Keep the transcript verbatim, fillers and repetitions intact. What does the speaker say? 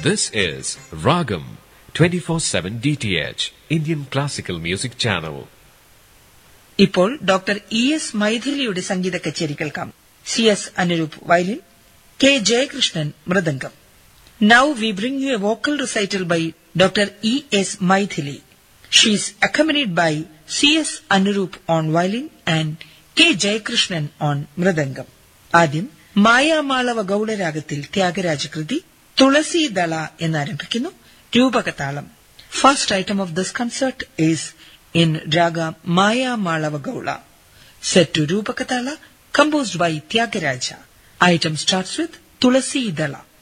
This is Ragam twenty-four seven D T H, Indian Classical Music Channel. ഇപ്പോൾ doctor E S മൈഥിലിയുടെ സംഗീത കച്ചേരി കേൾക്കാം. C S Anuroop violin, K Jayakrishnan mridangam. Now V bring you A vocal recital by doctor E S Maithili. She is accompanied by C S Anuroop on violin and K Jayakrishnan on mridangam. ആദ്യം Mayamalava ഗൌഡരാഗത്തിൽ ത്യാഗരാജകൃതി തുളസീദള എന്നാരംഭിക്കുന്നു. രൂപകതാളം. First item of this concert is in Raga Maya Malava Gaula, set to Rupakatala, composed by Tyagaraja. Item starts with Tulasi Dala.